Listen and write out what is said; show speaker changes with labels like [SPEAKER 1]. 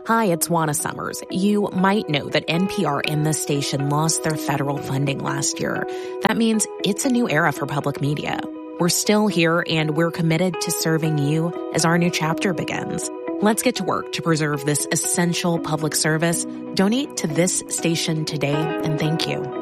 [SPEAKER 1] Hi, it's Juana Summers. You might know that NPR and this station lost their federal funding last year. That means it's a new era for public media. We're still here, and we're committed to serving you as our new chapter begins. Let's get to work to preserve this essential public service. Donate to this station today, and thank you.